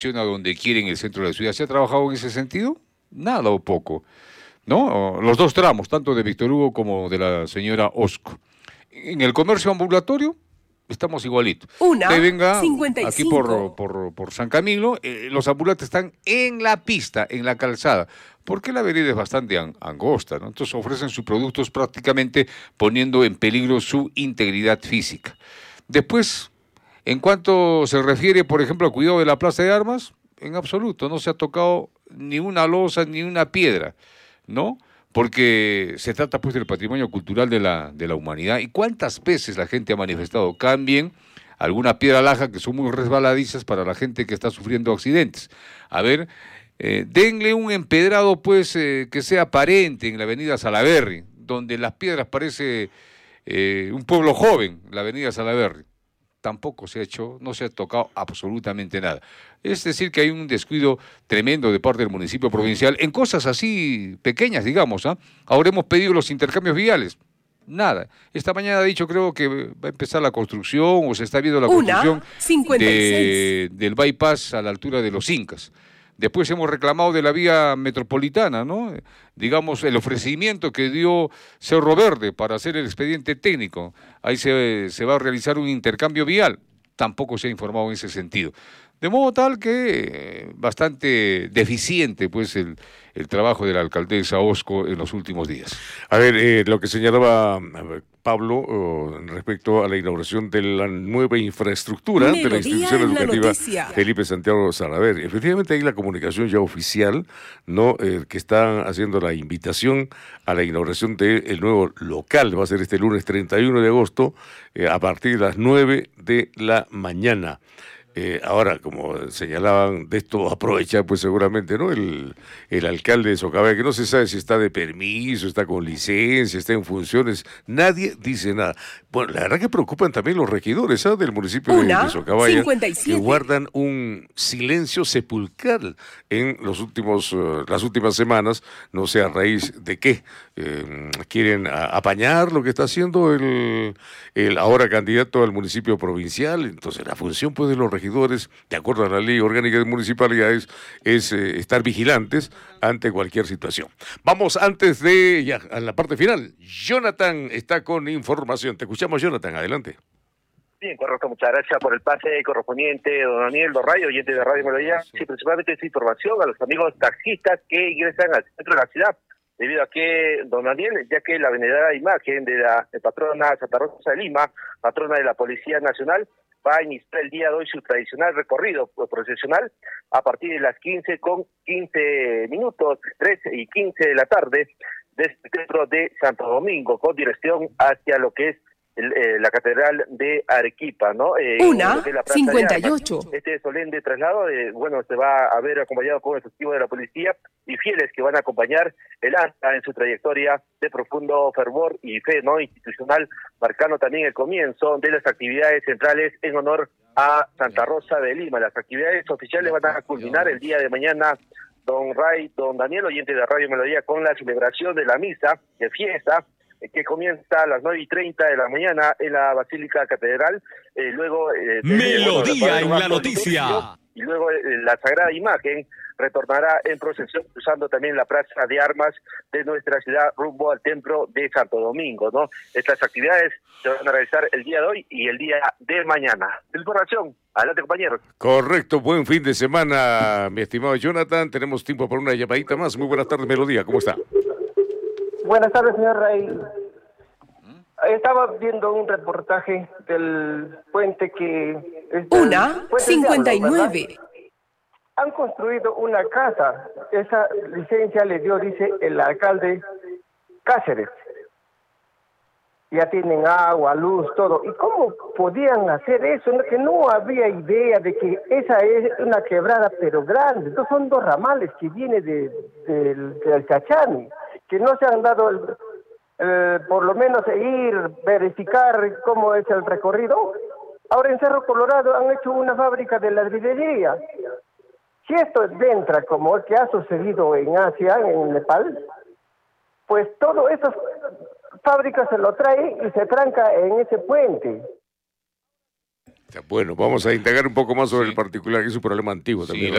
a donde quieren el centro de la ciudad. ¿Se ha trabajado en ese sentido? Nada o poco, ¿no? Los dos tramos, tanto de Víctor Hugo como de la señora Osco. En el comercio ambulatorio estamos igualitos. Usted venga aquí 1:55. por San Camilo, los ambulantes están en la pista, en la calzada, porque la avenida es bastante angosta, ¿no? Entonces ofrecen sus productos prácticamente poniendo en peligro su integridad física. Después, en cuanto se refiere, por ejemplo, al cuidado de la Plaza de Armas, en absoluto, no se ha tocado ni una losa ni una piedra, ¿no? Porque se trata pues del patrimonio cultural de la humanidad. ¿Y cuántas veces la gente ha manifestado? Cambien alguna piedra laja que son muy resbaladizas para la gente que está sufriendo accidentes. A ver, denle un empedrado pues que sea aparente en la avenida Salaberry, donde las piedras parece un pueblo joven, la avenida Salaberry. Tampoco se ha hecho, no se ha tocado absolutamente nada. Es decir, que hay un descuido tremendo de parte del municipio provincial en cosas así pequeñas, digamos, ¿ah? Ahora hemos pedido los intercambios viales. Nada. Esta mañana ha dicho, creo que va a empezar la construcción o se está viendo la construcción 1:56. del bypass a la altura de los Incas. Después hemos reclamado de la vía metropolitana, ¿no? Digamos, el ofrecimiento que dio Cerro Verde para hacer el expediente técnico. Ahí se va a realizar un intercambio vial. Tampoco se ha informado en ese sentido. De modo tal que bastante deficiente pues el trabajo de la alcaldesa Osco en los últimos días. A ver, lo que señalaba Pablo respecto a la inauguración de la nueva infraestructura de la Melodía institución en la educativa noticia. Felipe Santiago Salaverry. Efectivamente, hay la comunicación ya oficial, ¿no? Que están haciendo la invitación a la inauguración del nuevo local. Va a ser este lunes 31 de agosto a partir de las 9 de la mañana. Ahora, como señalaban, de esto aprovecha pues seguramente, ¿no? El alcalde de Socabaya, que no se sabe si está de permiso, está con licencia, está en funciones, nadie dice nada. Bueno, la verdad que preocupan también los regidores, ¿ah? Del municipio de Socabaya, 1:57. que guardan un silencio sepulcral en las últimas semanas, no sé a raíz de qué. Quieren apañar lo que está haciendo el ahora candidato al municipio provincial. Entonces la función pues de los regidores, de acuerdo a la ley orgánica de municipalidades, es estar vigilantes ante cualquier situación. Vamos antes de ya a la parte final. Jonathan está con información. Te escuchamos, Jonathan, adelante. Bien, correcto, muchas gracias por el pase correspondiente, don Daniel Dorrayo, oyente de Radio Melodía. Sí, principalmente esa información a los amigos taxistas que ingresan al centro de la ciudad, debido a que, don Daniel, ya que la venerada imagen de la patrona Santa Rosa de Lima, patrona de la Policía Nacional, va a iniciar el día de hoy su tradicional recorrido procesional a partir de las 15:15, 13:15 de la tarde, desde el centro de Santo Domingo, con dirección hacia lo que es la Catedral de Arequipa, ¿no? 1:58. Este solemne traslado, se va a ver acompañado con efectivo de la policía y fieles que van a acompañar el acta en su trayectoria de profundo fervor y fe, ¿no? Institucional, marcando también el comienzo de las actividades centrales en honor a Santa Rosa de Lima. Las actividades oficiales van a culminar el día de mañana, don Daniel, oyente de Radio Melodía, con la celebración de la misa de fiesta, que comienza a las 9:30 de la mañana en la Basílica Catedral, luego Melodía en la noticia. Y luego la Sagrada Imagen retornará en procesión cruzando también la Plaza de Armas de nuestra ciudad rumbo al Templo de Santo Domingo, ¿no? Estas actividades se van a realizar el día de hoy y el día de mañana. Información, adelante compañeros. Correcto, buen fin de semana, mi estimado Jonathan. Tenemos tiempo para una llamadita más. Muy buenas tardes, Melodía, ¿cómo está? Buenas tardes, señor Rey. Estaba viendo un reportaje del puente que... 1:59. Han construido una casa. Esa licencia le dio, dice el alcalde Cáceres. Ya tienen agua, luz, todo. ¿Y cómo podían hacer eso? Que no había idea de que esa es una quebrada, pero grande. Entonces son dos ramales que viene del Chachani, que no se han dado por lo menos verificar cómo es el recorrido. Ahora en Cerro Colorado han hecho una fábrica de ladrillería. Si esto entra como el que ha sucedido en Asia, en Nepal, pues todo esas fábricas se lo trae y se tranca en ese puente. Bueno, vamos a indagar un poco más sobre Sí. el particular, que es un problema antiguo Sí, también.